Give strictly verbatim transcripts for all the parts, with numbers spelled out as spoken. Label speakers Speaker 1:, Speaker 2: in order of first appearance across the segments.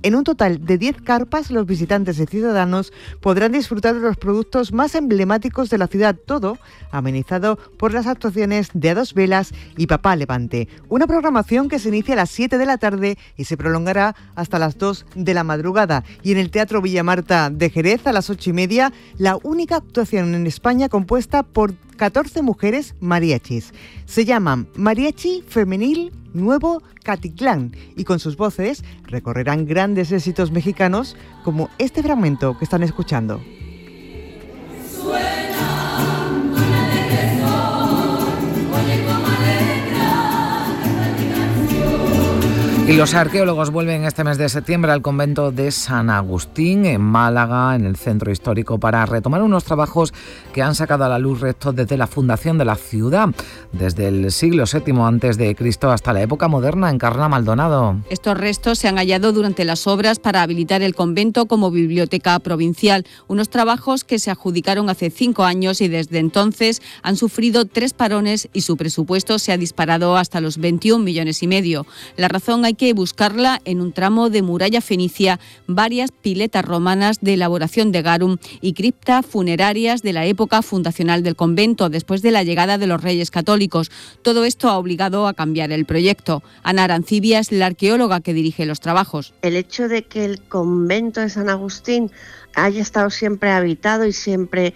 Speaker 1: En un total de diez carpas, los visitantes y ciudadanos podrán disfrutar de los productos más emblemáticos de la ciudad, todo amenizado por las actuaciones de A Dos Velas y Papá Levante. Una programación que se inicia a las siete de la tarde y se prolongará hasta las dos de la madrugada. Y en el Teatro Villamarta de Jerez, a las ocho y media, la única actuación en España compuesta por catorce mujeres mariachis. Se llaman Mariachi Femenil Nuevo Catitlán y con sus voces recorrerán grandes éxitos mexicanos como este fragmento que están escuchando.
Speaker 2: Y los arqueólogos vuelven este mes de septiembre al convento de San Agustín, en Málaga, en el centro histórico, para retomar unos trabajos que han sacado a la luz restos desde la fundación de la ciudad, desde el siglo séptimo antes de Cristo hasta la época moderna. Encarna Maldonado.
Speaker 3: Estos restos se han hallado durante las obras para habilitar el convento como biblioteca provincial, unos trabajos que se adjudicaron hace cinco años y desde entonces han sufrido tres parones y su presupuesto se ha disparado hasta los veintiún millones y medio. La razón hay que buscarla en un tramo de muralla fenicia, varias piletas romanas de elaboración de garum y criptas funerarias de la época fundacional del convento, después de la llegada de los Reyes Católicos. Todo esto ha obligado a cambiar el proyecto. Ana Arancibia es la arqueóloga que dirige los trabajos.
Speaker 4: El hecho de que el convento de San Agustín haya estado siempre habitado y siempre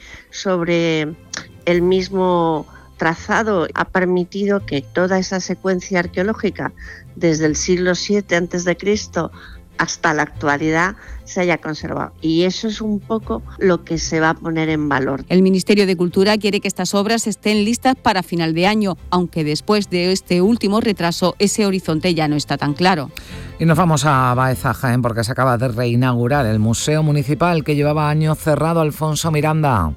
Speaker 4: sobre el mismo trazado ha permitido que toda esa secuencia arqueológica desde el siglo siete antes de Cristo hasta la actualidad se haya conservado. Y eso es un poco lo que se va a poner en valor.
Speaker 3: El Ministerio de Cultura quiere que estas obras estén listas para final de año, aunque después de este último retraso ese horizonte ya no está tan claro.
Speaker 2: Y nos vamos a Baeza, Jaén, porque se acaba de reinaugurar el Museo Municipal que llevaba años cerrado. Alfonso Miranda.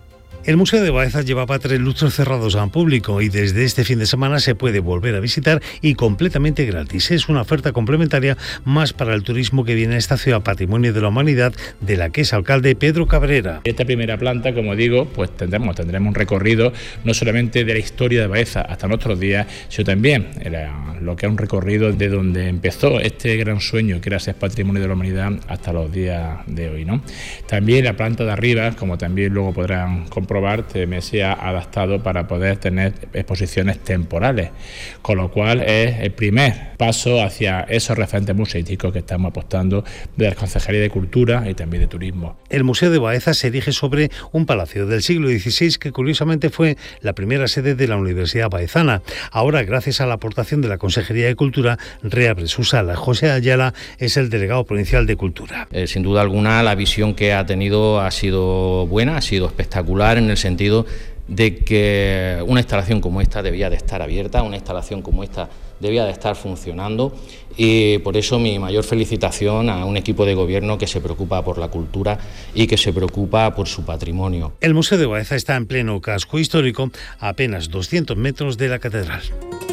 Speaker 5: El Museo de Baeza llevaba tres lustros cerrados al público y desde este fin de semana se puede volver a visitar y completamente gratis. Es una oferta complementaria más para el turismo que viene a esta ciudad Patrimonio de la Humanidad, de la que es alcalde Pedro Cabrera.
Speaker 6: Esta primera planta, como digo, pues tendremos, tendremos un recorrido no solamente de la historia de Baeza hasta nuestros días, sino también era lo que es un recorrido de donde empezó este gran sueño que era ser Patrimonio de la Humanidad hasta los días de hoy, ¿no? También la planta de arriba, como también luego podrán comprobar, me se ha adaptado para poder tener exposiciones temporales, con lo cual es el primer paso hacia esos referentes museísticos que estamos apostando de la Concejalía de Cultura y también de Turismo.
Speaker 5: El Museo de Baeza se erige sobre un palacio del siglo dieciséis que curiosamente fue la primera sede de la Universidad Baezana. Ahora, gracias a la aportación de la Consejería de Cultura, reabre su sala. José Ayala es el delegado provincial de Cultura.
Speaker 7: Eh, sin duda alguna, la visión que ha tenido ha sido buena, ha sido espectacular, en el sentido de que una instalación como esta debía de estar abierta, una instalación como esta debía de estar funcionando, y por eso mi mayor felicitación a un equipo de gobierno que se preocupa por la cultura y que se preocupa por su patrimonio.
Speaker 5: El Museo de Baeza está en pleno casco histórico, a apenas doscientos metros de la catedral.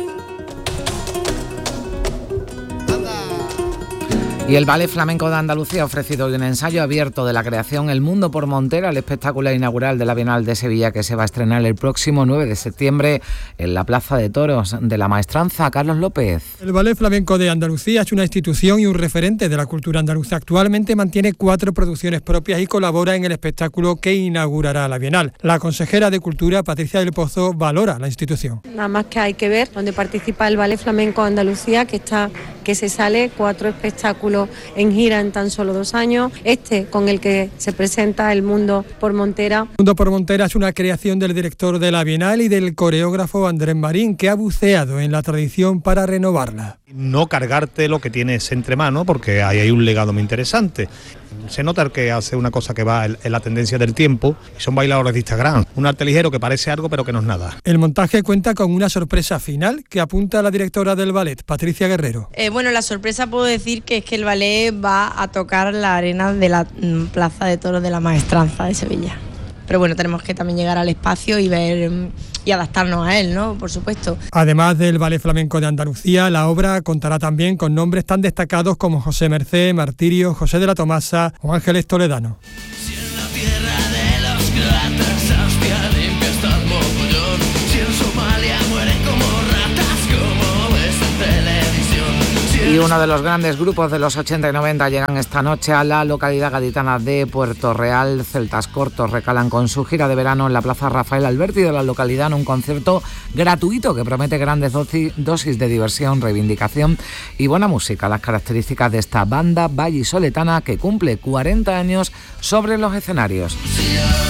Speaker 2: Y el Ballet Flamenco de Andalucía ha ofrecido hoy un ensayo abierto de la creación El Mundo por Montera, el espectáculo inaugural de la Bienal de Sevilla, que se va a estrenar el próximo nueve de septiembre en la Plaza de Toros de la Maestranza. Carlos López.
Speaker 8: El Ballet Flamenco de Andalucía es una institución y un referente de la cultura andaluza. Actualmente mantiene cuatro producciones propias y colabora en el espectáculo que inaugurará la Bienal. La consejera de Cultura, Patricia del Pozo, valora la institución.
Speaker 9: Nada más que hay que ver donde participa el Ballet Flamenco de Andalucía, que está que se sale cuatro espectáculos en gira en tan solo dos años. Este con el que se presenta El Mundo por Montera.
Speaker 8: El Mundo por Montera es una creación del director de la Bienal y del coreógrafo Andrés Marín, que ha buceado en la tradición para renovarla.
Speaker 10: No cargarte lo que tienes entre manos, porque ahí hay un legado muy interesante. Se nota que hace una cosa que va en la tendencia del tiempo, y son bailadores de Instagram. Un arte ligero que parece algo pero que no es nada.
Speaker 8: El montaje cuenta con una sorpresa final que apunta a la directora del ballet, Patricia Guerrero.
Speaker 11: Eh, bueno, la sorpresa puedo decir que es que el ballet va a tocar la arena de la mm, Plaza de Toros de la Maestranza de Sevilla. Pero bueno, tenemos que también llegar al espacio y ver y adaptarnos a él, ¿no? Por supuesto.
Speaker 8: Además del Ballet Flamenco de Andalucía, la obra contará también con nombres tan destacados como José Mercé, Martirio, José de la Tomasa o Ángeles Toledano.
Speaker 12: Si en la tierra de los croatas hostia limpia está el mogollón, si en Somalia mueren como ratas como ves en televisión, si
Speaker 2: Y uno de los grandes grupos de los ochenta y noventa llegan esta noche a la localidad gaditana de Puerto Real. Celtas Cortos recalan con su gira de verano en la Plaza Rafael Alberti de la localidad en un concierto gratuito que promete grandes dosis de diversión, reivindicación y buena música. Las características de esta banda vallisoletana que cumple cuarenta años sobre los escenarios.